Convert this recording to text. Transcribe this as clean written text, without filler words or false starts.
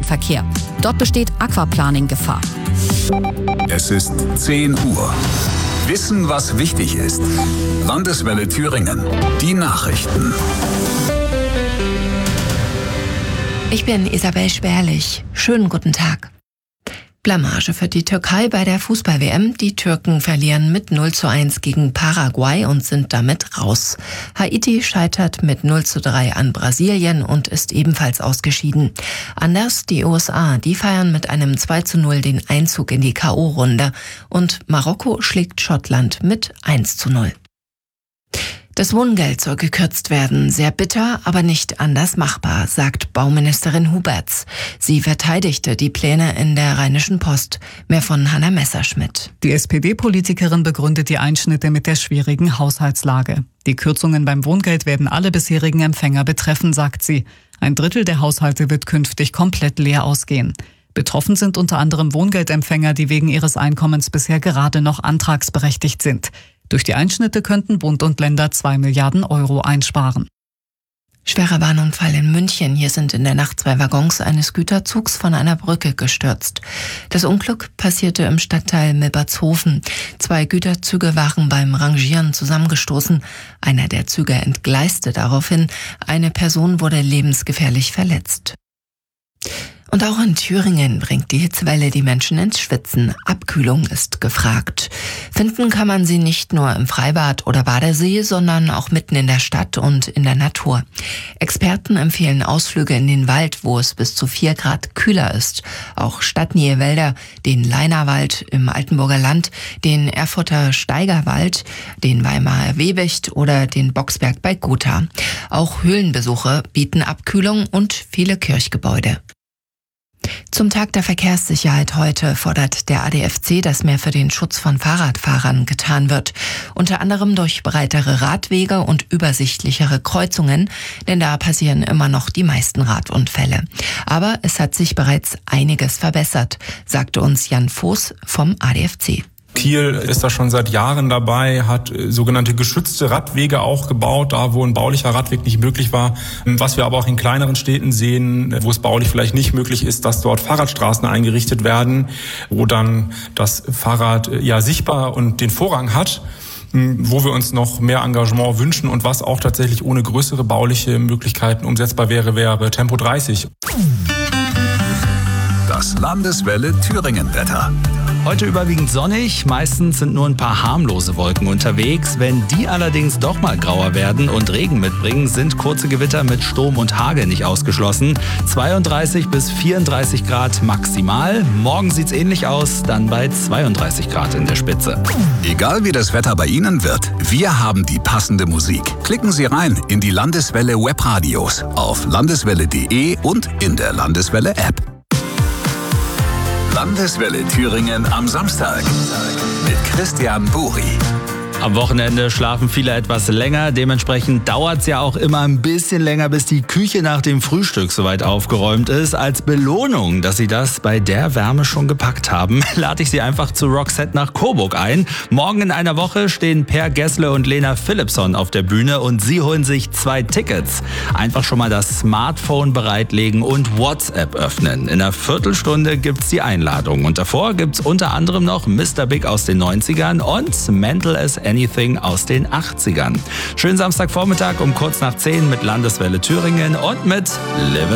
Fernverkehr. Dort besteht Aquaplaning-Gefahr. Es ist 10 Uhr. Wissen, was wichtig ist. Landeswelle Thüringen. Die Nachrichten. Ich bin Isabel Spärlich. Schönen guten Tag. Blamage für die Türkei bei der Fußball-WM. Die Türken verlieren mit 0:1 gegen Paraguay und sind damit raus. Haiti scheitert mit 0:3 an Brasilien und ist ebenfalls ausgeschieden. Anders die USA, die feiern mit einem 2:0 den Einzug in die K.O.-Runde. Und Marokko schlägt Schottland mit 1:0. Das Wohngeld soll gekürzt werden. Sehr bitter, aber nicht anders machbar, sagt Bauministerin Huberts. Sie verteidigte die Pläne in der Rheinischen Post. Mehr von Hanna Messerschmidt. Die SPD-Politikerin begründet die Einschnitte mit der schwierigen Haushaltslage. Die Kürzungen beim Wohngeld werden alle bisherigen Empfänger betreffen, sagt sie. 1/3 der Haushalte wird künftig komplett leer ausgehen. Betroffen sind unter anderem Wohngeldempfänger, die wegen ihres Einkommens bisher gerade noch antragsberechtigt sind. Durch die Einschnitte könnten Bund und Länder 2 Milliarden Euro einsparen. Schwerer Bahnunfall in München. Hier sind in der Nacht 2 Waggons eines Güterzugs von einer Brücke gestürzt. Das Unglück passierte im Stadtteil Milbertshofen. 2 Güterzüge waren beim Rangieren zusammengestoßen. Einer der Züge entgleiste daraufhin. Eine Person wurde lebensgefährlich verletzt. Und auch in Thüringen bringt die Hitzewelle die Menschen ins Schwitzen. Abkühlung ist gefragt. Finden kann man sie nicht nur im Freibad oder Badesee, sondern auch mitten in der Stadt und in der Natur. Experten empfehlen Ausflüge in den Wald, wo es bis zu 4 Grad kühler ist. Auch stadtnähe Wälder, den Lainerwald im Altenburger Land, den Erfurter Steigerwald, den Weimarer Webicht oder den Boxberg bei Gotha. Auch Höhlenbesuche bieten Abkühlung und viele Kirchgebäude. Zum Tag der Verkehrssicherheit heute fordert der ADFC, dass mehr für den Schutz von Fahrradfahrern getan wird. Unter anderem durch breitere Radwege und übersichtlichere Kreuzungen, denn da passieren immer noch die meisten Radunfälle. Aber es hat sich bereits einiges verbessert, sagte uns Jan Voß vom ADFC. Kiel ist da schon seit Jahren dabei, hat sogenannte geschützte Radwege auch gebaut, da wo ein baulicher Radweg nicht möglich war. Was wir aber auch in kleineren Städten sehen, wo es baulich vielleicht nicht möglich ist, dass dort Fahrradstraßen eingerichtet werden, wo dann das Fahrrad sichtbar und den Vorrang hat, wo wir uns noch mehr Engagement wünschen und was auch tatsächlich ohne größere bauliche Möglichkeiten umsetzbar wäre Tempo 30. Das Landeswelle Thüringen-Wetter. Heute überwiegend sonnig, meistens sind nur ein paar harmlose Wolken unterwegs. Wenn die allerdings doch mal grauer werden und Regen mitbringen, sind kurze Gewitter mit Sturm und Hagel nicht ausgeschlossen. 32 bis 34 Grad maximal. Morgen sieht's ähnlich aus, dann bei 32 Grad in der Spitze. Egal wie das Wetter bei Ihnen wird, wir haben die passende Musik. Klicken Sie rein in die Landeswelle Webradios auf landeswelle.de und in der Landeswelle App. Landeswelle Thüringen am Samstag mit Christian Buri. Am Wochenende schlafen viele etwas länger. Dementsprechend dauert es ja auch immer ein bisschen länger, bis die Küche nach dem Frühstück soweit aufgeräumt ist. Als Belohnung, dass Sie das bei der Wärme schon gepackt haben, lade ich Sie einfach zu Roxette nach Coburg ein. Morgen in einer Woche stehen Per Gessle und Lena Philippson auf der Bühne und Sie holen sich 2 Tickets. Einfach schon mal das Smartphone bereitlegen und WhatsApp öffnen. In einer Viertelstunde gibt's die Einladung. Und davor gibt's unter anderem noch Mr. Big aus den 90ern und Mental as Anything aus den 80ern. Schönen Samstagvormittag um kurz nach 10 mit Landeswelle Thüringen und mit Live